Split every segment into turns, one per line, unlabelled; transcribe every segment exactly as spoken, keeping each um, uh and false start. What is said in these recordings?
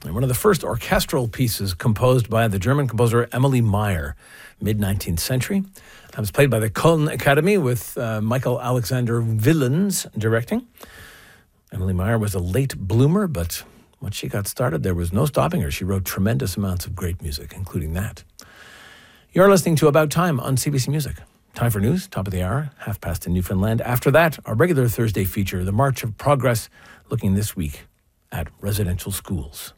and one of the first orchestral pieces composed by the German composer Emily Meyer, mid-nineteenth century. It was played by the Köln Academy with uh, Michael Alexander Willens directing. Emily Meyer was a late bloomer, but once she got started, there was no stopping her. She wrote tremendous amounts of great music, including that. You're listening to About Time on C B C Music. Time for news, top of the hour, half past in Newfoundland. After that, our regular Thursday feature, The March of Progress, looking this week at residential schools.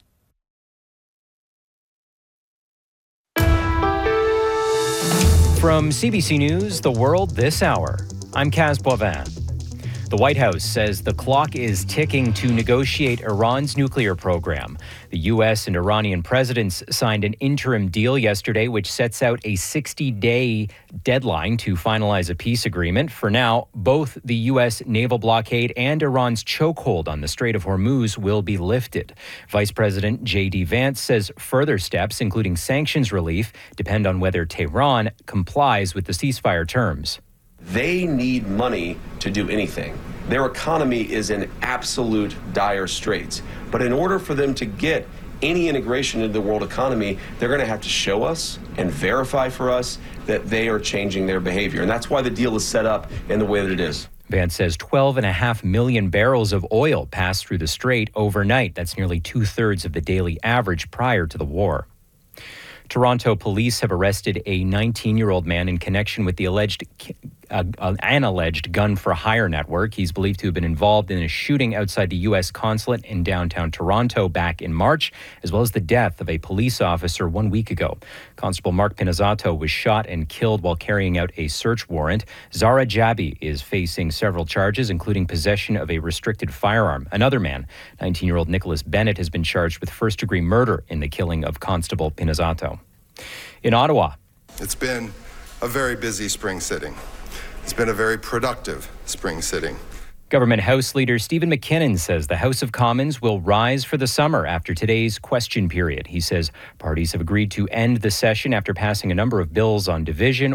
From C B C News, The World This Hour, I'm Kaz Boivin. The White House says the clock is ticking to negotiate Iran's nuclear program. The U S and Iranian presidents signed an interim deal yesterday, which sets out a sixty-day deadline to finalize a peace agreement. For now, both the U S naval blockade and Iran's chokehold on the Strait of Hormuz will be lifted. Vice President J D Vance says further steps, including sanctions relief, depend on whether Tehran complies with the ceasefire terms.
They need money to do anything. Their economy is in absolute dire straits. But in order for them to get any integration into the world economy, they're going to have to show us and verify for us that they are changing their behavior. And that's why the deal is set up in the way that it is.
Vance says twelve and a half million barrels of oil passed through the strait overnight. That's nearly two-thirds of the daily average prior to the war. Toronto police have arrested a nineteen-year-old man in connection with the alleged uh, uh, an alleged gun-for-hire network. He's believed to have been involved in a shooting outside the U S consulate in downtown Toronto back in March, as well as the death of a police officer one week ago. Constable Mark Pinizzato was shot and killed while carrying out a search warrant. Zara Jabi is facing several charges, including possession of a restricted firearm. Another man, nineteen-year-old Nicholas Bennett, has been charged with first-degree murder in the killing of Constable Pinizzato. In Ottawa,
it's been a very busy spring sitting. It's been a very productive spring sitting.
Government House Leader Stephen McKinnon says the House of Commons will rise for the summer after today's question period. He says parties have agreed to end the session after passing a number of bills on division